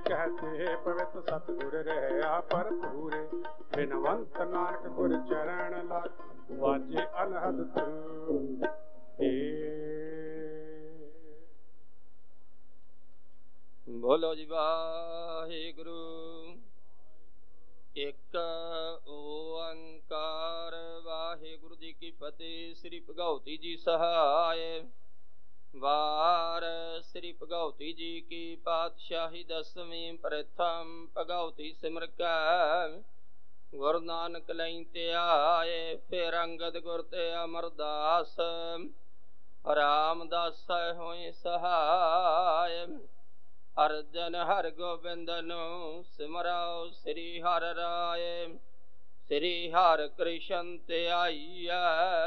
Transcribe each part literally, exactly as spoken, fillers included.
कहते पवित्र सतगुर रहा भरपूरे बिनवंत नानक गुर चरण लाग वाजे अनहद तू। बोलो जी वाहिगुरु। एक ओंकार वाहिगुरु जी की फतेह। श्री भगवती जी सहाय। वार श्री भगवती जी की पातशाही दसवीं प्रथम भगवती सिमर कै गुरु नानक लई ते आए। फिर अंगद गुर ते अमरदास रामदास होए सहाय। अर्जन हर गोबिंदनु सिमराओ श्री हर राय। श्री हर कृष्ण ते आईया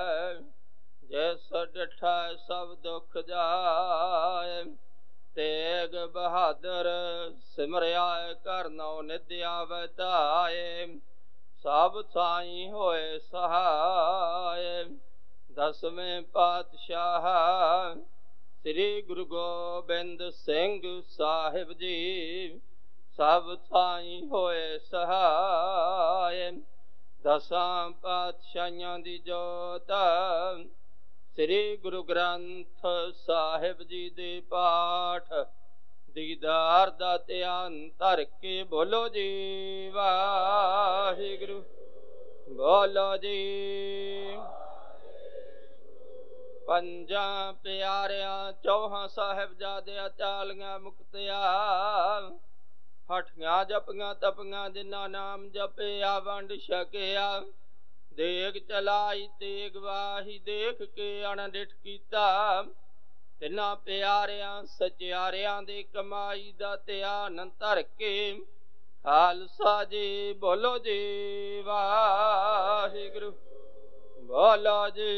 जैसो डिठा सब दुख जाए। तेग बहादुर सिमरिया कर नौ निद्या बताए। सब साई होए सहाय। दसवें पातशाह श्री गुरु गोबिंद सिंह साहिब जी सब साई होए सहाय। दसां पातशाहियां दी जोत श्री गुरु ग्रंथ साहिब जी दे पाठ दीदार दा ध्यान धर के बोलो जी वाहिगुरु। बोलो जी। पंजा प्यारिया चौहां साहिबजादे चालियां मुक्तिया हठियां जपियां तपियां जिन्ना नाम जपिया वंड छकिया। देख चलाई तेग वाही देख के अणडिठ कीता। तिन्हां प्यारियां सचियारियां दे कमाई दा ध्यान धर के खालसा जी बोलो जी वाहिगुरु। बोलो जी।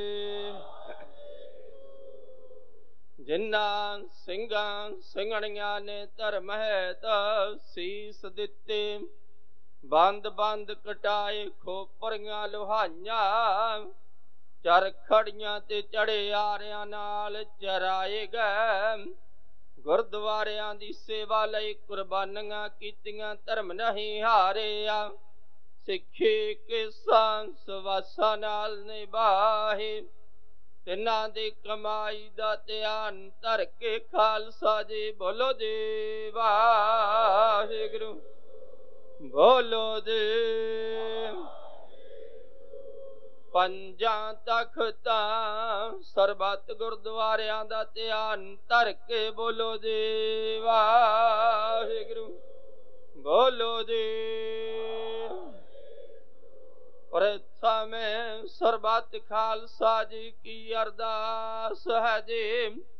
जिन्ना ਸਿੰਘਾਂ ਸਿੰਘਣੀਆਂ ने धर्म है तो सीस दिते। बंद बंद कटाए खोपरियां लोहाइयां। चर खड़ियां ते चढ़े आरियां नाल चराए गए। गुरद्वारियां दी सेवा लई कुर्बानियां कीतियां धर्म नहीं हारिया। सिੱਖੀ केसां सवासां नाल निभाए। तिन्हां दी कमाई दा ध्यान धर के खालसा जी बोलो जी वाहिगुरु। बोलो जी। पंजां तख्तां सरबत गुरुद्वारियां दा ध्यान धर के बोलो जी वाहिगुरु। बोलो जी। प्रथम सरबत खालसा जी की अरदास है जी।